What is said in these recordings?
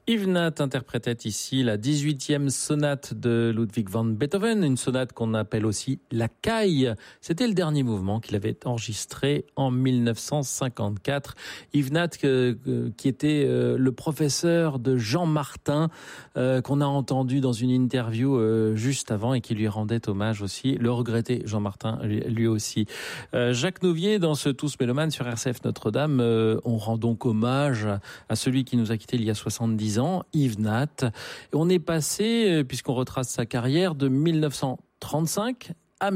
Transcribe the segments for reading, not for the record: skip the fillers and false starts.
Yves Nat interprétait ici la 18e sonate de Ludwig van Beethoven, une sonate qu'on appelle aussi la caille. C'était le dernier mouvement qu'il avait enregistré en 1954. Yves Nat, qui était le professeur de Jean Martin, qu'on a entendu dans une interview juste avant et qui lui rendait hommage aussi. Le regretté Jean Martin, lui aussi. Jacques Nouvier, dans ce Tous Mélomanes sur RCF Notre-Dame, on rend donc hommage à celui qui nous a quittés il y a 70 ans, Yves Nat. Et on est passé, puisqu'on retrace sa carrière, de 1935 à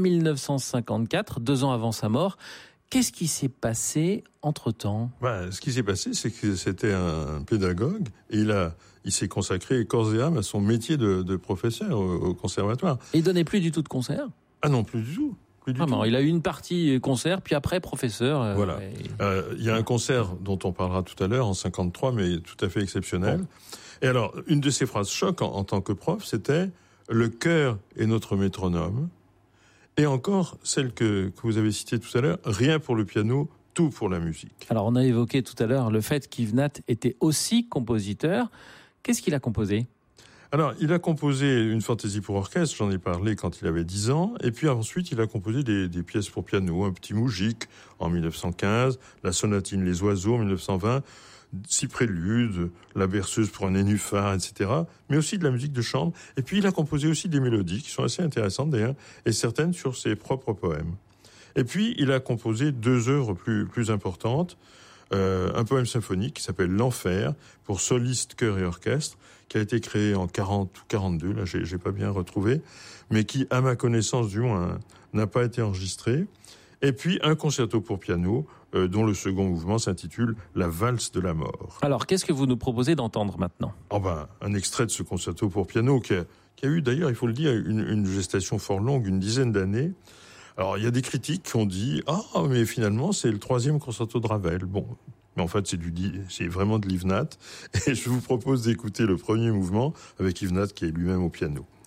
1954, 2 ans avant sa mort. Qu'est-ce qui s'est passé entre-temps ? Ce qui s'est passé, c'est que c'était un pédagogue et il s'est consacré corps et âme à son métier de professeur au conservatoire. Et il donnait plus du tout de concerts ? Ah non, plus du tout. Vraiment, il a eu une partie concert, puis après professeur. Voilà. Il y a un concert dont on parlera tout à l'heure en 53, mais tout à fait exceptionnel. Bon. Et alors, une de ses phrases choc en tant que prof, c'était « Le cœur est notre métronome ». Et encore, celle que vous avez citée tout à l'heure, « Rien pour le piano, tout pour la musique ». Alors, on a évoqué tout à l'heure le fait qu'Yves Nat était aussi compositeur. Qu'est-ce qu'il a composé ? Alors, il a composé une fantaisie pour orchestre, j'en ai parlé quand il avait 10 ans, et puis ensuite il a composé des pièces pour piano, un petit moujik en 1915, la sonatine Les Oiseaux en 1920, 6 préludes, la berceuse pour un nénuphar, etc., mais aussi de la musique de chambre, et puis il a composé aussi des mélodies qui sont assez intéressantes d'ailleurs, et certaines sur ses propres poèmes. Et puis il a composé 2 œuvres plus importantes, un poème symphonique qui s'appelle L'Enfer pour soliste, chœur et orchestre, qui a été créé en 40 ou 42, là j'ai pas bien retrouvé, mais qui, à ma connaissance du moins, n'a pas été enregistré. Et puis un concerto pour piano, dont le second mouvement s'intitule La valse de la mort. Alors, qu'est-ce que vous nous proposez d'entendre maintenant ? Un extrait de ce concerto pour piano qui a eu d'ailleurs, il faut le dire, une gestation fort longue, une dizaine d'années. Alors, il y a des critiques qui ont dit « Ah, mais finalement, c'est le 3e concerto de Ravel ». Bon, mais en fait, c'est vraiment de Yves Nat. Et je vous propose d'écouter le premier mouvement avec Yves Nat qui est lui-même au piano.